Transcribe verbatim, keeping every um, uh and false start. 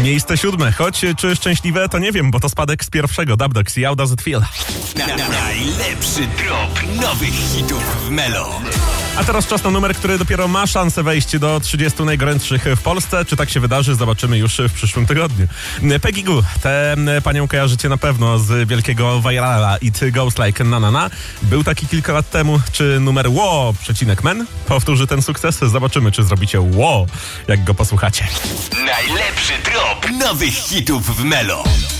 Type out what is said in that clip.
Miejsce siódme, choć czy szczęśliwe, to nie wiem, bo to spadek z pierwszego. Dub Dogs i How Does It Feel. Na, na, najlepszy drop nowych hitów w Melo. A teraz czas na numer, który dopiero ma szansę wejść do trzydziestu najgorętszych w Polsce. Czy tak się wydarzy, zobaczymy już w przyszłym tygodniu. Peggy Gou, tę panią kojarzycie na pewno z wielkiego virala It Goes Like Na Na Na. Był taki kilka lat temu. Czy numer Ło, przecinek men powtórzy ten sukces? Zobaczymy, czy zrobicie Ło, jak go posłuchacie. Najlepszy drop nowych hitów w Melo.